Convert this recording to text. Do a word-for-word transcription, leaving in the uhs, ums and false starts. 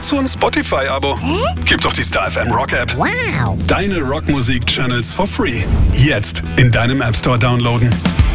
Wozu ein Spotify-Abo? Gib doch die Star F M Rock App. Wow. Deine Rockmusik-Channels for free. Jetzt in deinem App Store downloaden.